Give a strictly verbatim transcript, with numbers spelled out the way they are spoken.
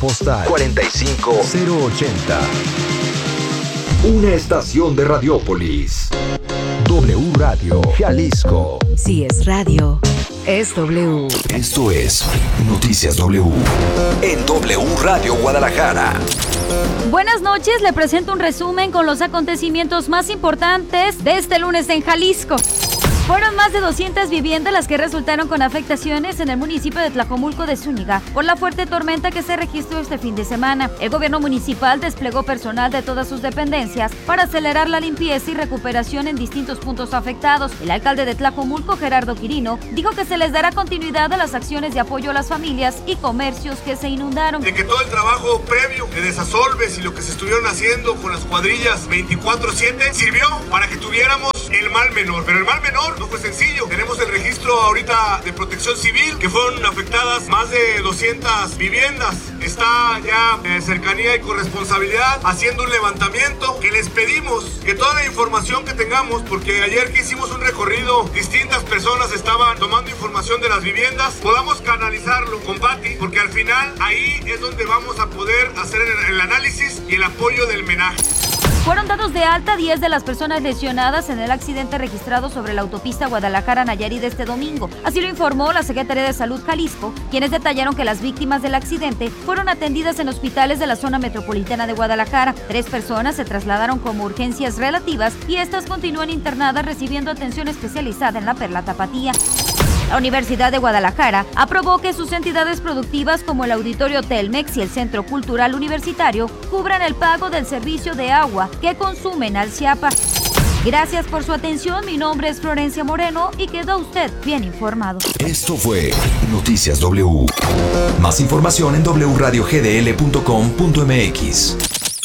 Postal cuarenta y cinco cero ochenta. Una estación de Radiópolis. W Radio Jalisco. Si es radio, es W. Esto es Noticias W. En W Radio Guadalajara. Buenas noches, le presento un resumen con los acontecimientos más importantes de este lunes en Jalisco. Fueron más de doscientas viviendas las que resultaron con afectaciones en el municipio de Tlajomulco de Zúñiga por la fuerte tormenta que se registró este fin de semana. El gobierno municipal desplegó personal de todas sus dependencias para acelerar la limpieza y recuperación en distintos puntos afectados. El alcalde de Tlajomulco, Gerardo Quirino, dijo que se les dará continuidad a las acciones de apoyo a las familias y comercios que se inundaron. De que todo el trabajo previo de desasolves y lo que se estuvieron haciendo con las cuadrillas veinticuatro siete sirvió para que tuviéramos el mal menor, pero el mal menor no fue sencillo. Tenemos el registro ahorita de Protección Civil que fueron afectadas más de doscientas viviendas. Está ya en cercanía y corresponsabilidad haciendo un levantamiento que les pedimos que toda la información que tengamos, porque ayer que hicimos un recorrido, distintas personas estaban tomando información de las viviendas, podamos canalizarlo con Pati, porque al final ahí es donde vamos a poder hacer el, el análisis y el apoyo del menaje. Fueron dados de alta diez de las personas lesionadas en el accidente registrado sobre la autopista Guadalajara-Nayarit este domingo. Así lo informó la Secretaría de Salud Jalisco, quienes detallaron que las víctimas del accidente fueron atendidas en hospitales de la zona metropolitana de Guadalajara. Tres personas se trasladaron como urgencias relativas y estas continúan internadas recibiendo atención especializada en la Perla Tapatía. La Universidad de Guadalajara aprobó que sus entidades productivas como el Auditorio Telmex y el Centro Cultural Universitario cubran el pago del servicio de agua que consumen al Chiapa. Gracias por su atención, mi nombre es Florencia Moreno y quedó usted bien informado. Esto fue Noticias W. Más información en doble u radio g d l punto com punto m x.